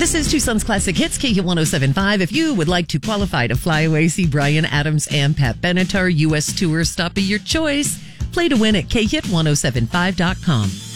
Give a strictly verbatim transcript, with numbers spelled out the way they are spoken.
This is Tucson's Classic Hits, K Hit one oh seven point five. If you would like to qualify to fly away, see Bryan Adams and Pat Benatar, U S tour stop of your choice, play to win at K Hit one oh seven five dot com.